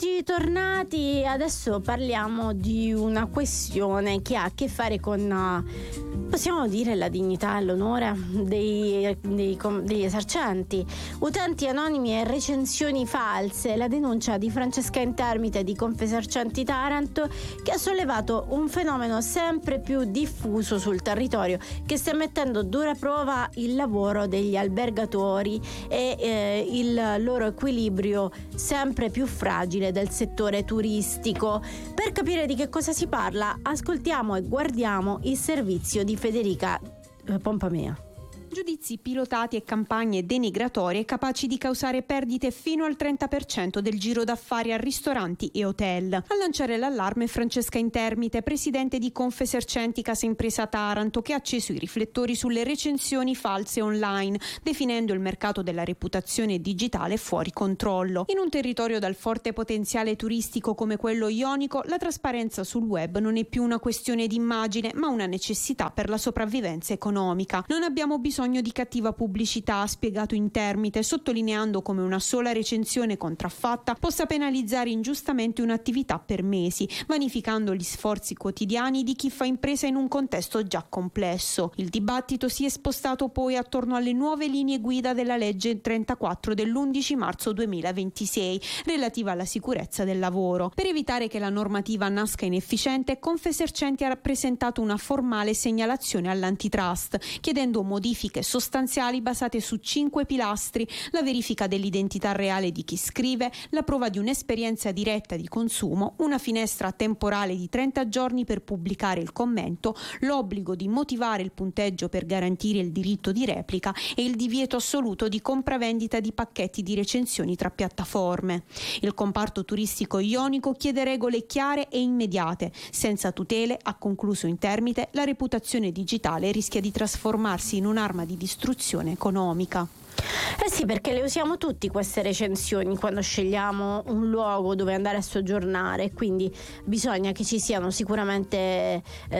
Eccoci tornati. Adesso parliamo di una questione che ha a che fare con, possiamo dire, la dignità e l'onore degli esercenti. Utenti anonimi e recensioni false, la denuncia di Francesca Intermite di Confesercenti Taranto, che ha sollevato un fenomeno sempre più diffuso sul territorio, che sta mettendo a dura prova il lavoro degli albergatori e il loro equilibrio sempre più fragile del settore turistico. Per capire di che cosa si parla, ascoltiamo e guardiamo il servizio di Federica Pompamea. Giudizi pilotati e campagne denigratorie capaci di causare perdite fino al 30% del giro d'affari a ristoranti e hotel. A lanciare l'allarme Francesca Intermite, presidente di Confesercenti Casa Impresa Taranto, che ha acceso i riflettori sulle recensioni false online, definendo il mercato della reputazione digitale fuori controllo. In un territorio dal forte potenziale turistico come quello ionico, la trasparenza sul web non è più una questione di immagine, ma una necessità per la sopravvivenza economica. Non abbiamo bisogno di cattiva pubblicità, ha spiegato Intermite, sottolineando come una sola recensione contraffatta possa penalizzare ingiustamente un'attività per mesi, vanificando gli sforzi quotidiani di chi fa impresa in un contesto già complesso. Il dibattito si è spostato poi attorno alle nuove linee guida della legge 34 dell'11 marzo 2026, relativa alla sicurezza del lavoro. Per evitare che la normativa nasca inefficiente, Confesercenti ha presentato una formale segnalazione all'antitrust, chiedendo modifiche sostanziali basate su 5 pilastri: la verifica dell'identità reale di chi scrive, la prova di un'esperienza diretta di consumo, una finestra temporale di 30 giorni per pubblicare il commento, l'obbligo di motivare il punteggio per garantire il diritto di replica e il divieto assoluto di compravendita di pacchetti di recensioni tra piattaforme. Il comparto turistico ionico chiede regole chiare e immediate. Senza tutele, ha concluso Intermite, la reputazione digitale rischia di trasformarsi in un'arma di distruzione economica. Eh sì, perché le usiamo tutti queste recensioni quando scegliamo un luogo dove andare a soggiornare, quindi bisogna che ci siano sicuramente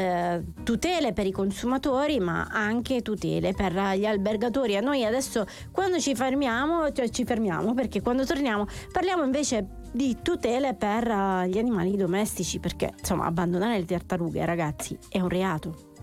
tutele per i consumatori, ma anche tutele per gli albergatori. A noi adesso, quando ci fermiamo perché quando torniamo parliamo invece di tutele per gli animali domestici, perché insomma abbandonare le tartarughe, ragazzi, è un reato.